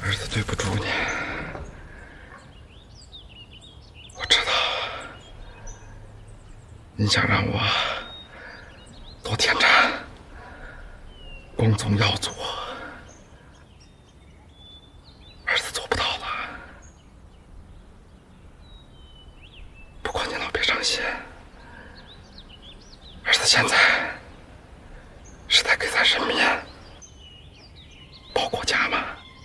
儿子对不住你，我知道你想让我多田产，光宗耀祖，儿子做不到的。不过你老别伤心，儿子现在